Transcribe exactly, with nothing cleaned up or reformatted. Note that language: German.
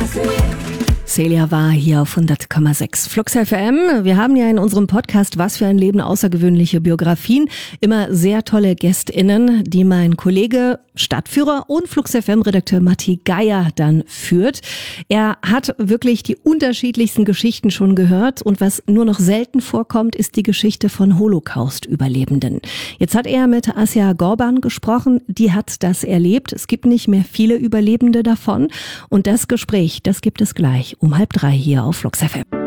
Celia war hier auf hundert Komma sechs Flux F M. Wir haben ja in unserem Podcast Was für ein Leben, außergewöhnliche Biografien immer sehr tolle GästInnen, die mein Kollege, Stadtführer und Flux F M-Redakteur Matti Geier dann führt. Er hat wirklich die unterschiedlichsten Geschichten schon gehört und was nur noch selten vorkommt, ist die Geschichte von Holocaust-Überlebenden. Jetzt hat er mit Asja Gorban gesprochen, die hat das erlebt. Es gibt nicht mehr viele Überlebende davon und das Gespräch, das gibt es gleich um halb drei hier auf Flux F M.